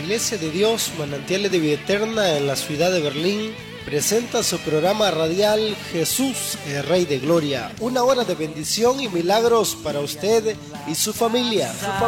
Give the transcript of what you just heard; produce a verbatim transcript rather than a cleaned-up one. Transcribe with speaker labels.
Speaker 1: Iglesia de Dios, Manantiales de Vida Eterna en la ciudad de Berlín, presenta su programa radial Jesús, el Rey de Gloria. Una hora de bendición y milagros para usted y su familia. Su familia.